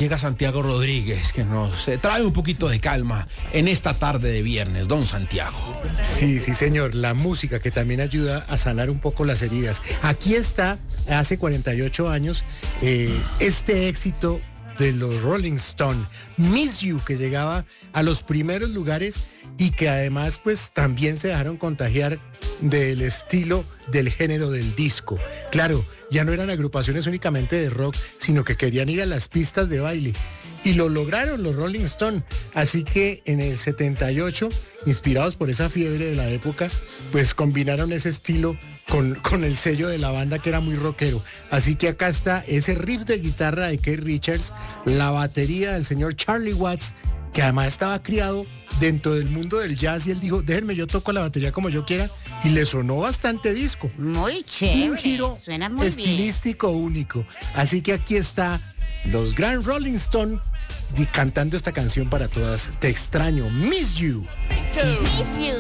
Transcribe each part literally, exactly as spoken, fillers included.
Llega Santiago Rodríguez, que nos eh, trae un poquito de calma en esta tarde de viernes. Don Santiago. Sí, sí, señor. La música que también ayuda a sanar un poco las heridas. Aquí está, hace cuarenta y ocho años, eh, este éxito de los Rolling Stones, Miss You, que llegaba a los primeros lugares y que además pues también se dejaron contagiar del estilo del género del disco. Claro, ya no eran agrupaciones únicamente de rock, sino que querían ir a las pistas de baile. Y lo lograron los Rolling Stones. Así que en el setenta y ocho, inspirados por esa fiebre de la época, pues combinaron ese estilo con, con el sello de la banda, que era muy rockero. Así que acá está ese riff de guitarra de Keith Richards, la batería del señor Charlie Watts, que además estaba criado dentro del mundo del jazz, y él dijo, déjenme, yo toco la batería como yo quiera, y le sonó bastante disco. Muy chévere. Un giro Suena muy estilístico bien. único. Así que aquí está los Grand Rolling Stones cantando esta canción para todas. Te extraño, Miss You. Miss you.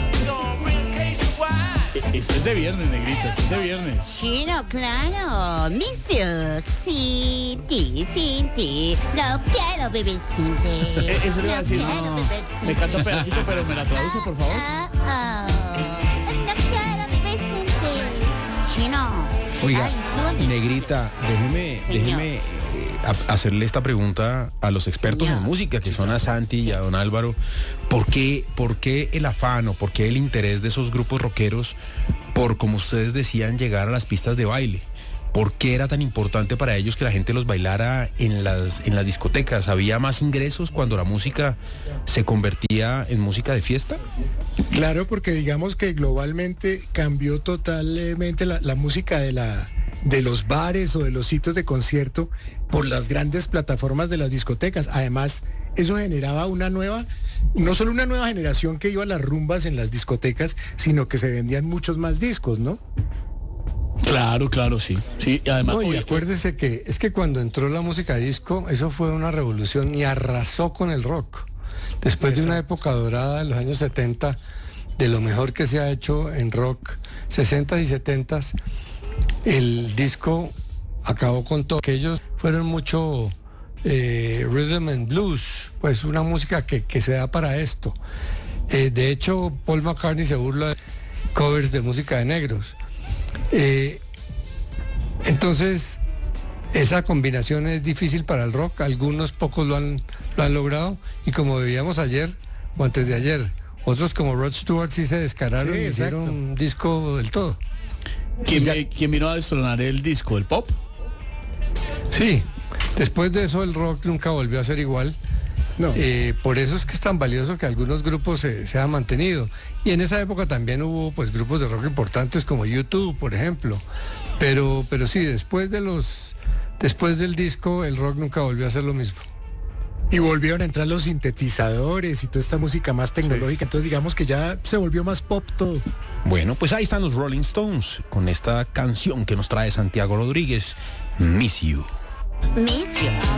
Este es de viernes, negrita, este es de viernes. Chino, claro. Miss you. Sin ti, sin ti. No quiero vivir sin ti. Eh, Eso le iba a decir, quiero no, vivir sin me canta un ti. pedacito, pero me la traduce, por favor. Ah, ah, oh. No quiero vivir sin ti. Chino. Oiga, Ay, Sony. negrita, déjeme, Señor. déjeme eh, a- hacerle esta pregunta a los expertos Señor. en música, que son a Santi y a don Álvaro. ¿Por qué, por qué el afán o por qué el interés de esos grupos rockeros por, como ustedes decían, llegar a las pistas de baile? ¿Por qué era tan importante para ellos que la gente los bailara en las, en las discotecas? ¿Había más ingresos cuando la música se convertía en música de fiesta? Claro, porque digamos que globalmente cambió totalmente la, la música de la de los bares o de los sitios de concierto por las grandes plataformas de las discotecas. Además, eso generaba una nueva, no solo una nueva generación que iba a las rumbas en las discotecas, sino que se vendían muchos más discos, ¿no? Claro, claro, sí. Sí, y además, No, y oye, acuérdese que es que cuando entró la música disco, eso fue una revolución y arrasó con el rock. Después de una época dorada en los años setenta, de lo mejor que se ha hecho en rock, sesentas y setentas, el disco acabó con todo. Que ellos fueron mucho eh, rhythm and blues, pues una música que, que se da para esto. Eh, de hecho, Paul McCartney se burla de covers de música de negros. Eh, entonces, esa combinación es difícil para el rock. Algunos pocos lo han, lo han logrado. Y como veíamos ayer o antes de ayer, otros como Rod Stewart sí se descararon Sí, y hicieron exacto. un disco del todo. ¿quién, vi- quién vino a destronar el disco? ¿El pop? Sí, después de eso el rock nunca volvió a ser igual. No. Eh, por eso es que es tan valioso que algunos grupos se, se han mantenido. Y en esa época también hubo pues grupos de rock importantes como U dos, por ejemplo. Pero, pero sí, después de los, después del disco, el rock nunca volvió a ser lo mismo. Y volvieron a entrar los sintetizadores y toda esta música más tecnológica. Entonces digamos que ya se volvió más pop todo. Bueno, pues ahí están los Rolling Stones con esta canción que nos trae Santiago Rodríguez, Miss You. Miss you.